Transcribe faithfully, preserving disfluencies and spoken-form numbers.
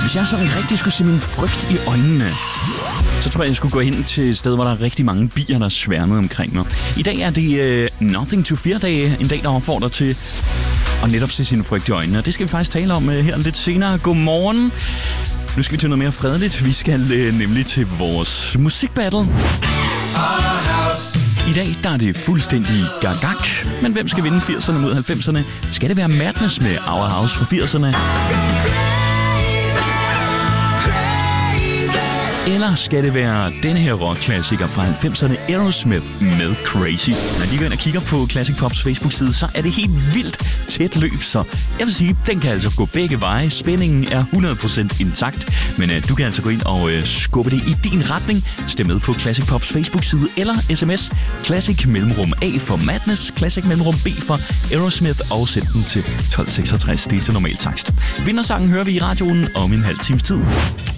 Hvis jeg sådan rigtig skulle se min frygt i øjnene, så tror jeg, jeg skulle gå hen til et sted, hvor der er rigtig mange bier, der sværmede omkring mig. I dag er det uh, Nothing to Fear-dag. En dag, der opfordrer til at netop se sin frygt i øjnene. Og det skal vi faktisk tale om uh, her lidt senere. Godmorgen. Nu skal vi til noget mere fredeligt. Vi skal uh, nemlig til vores musikbattle. I dag der er det fuldstændig gagak. Men hvem skal vinde firserne mod halvfemserne? Skal det være Madness med Our House fra firserne? Eller skal det være denne her rockklassiker fra halvfemserne, Aerosmith med Crazy? Når de går ind og kigger på Classic Pops Facebook-side, så er det helt vildt tæt løb, så jeg vil sige, den kan altså gå begge veje. Spændingen er hundrede procent intakt, men uh, du kan altså gå ind og uh, skubbe det i din retning. Stem med på Classic Pops Facebook-side eller sms Classic Mellemrum A for Madness, Classic Mellemrum B for Aerosmith og send den til tolv seksogtres. Det er til normal takst. Vindersangen hører vi i radioen om en halv times tid.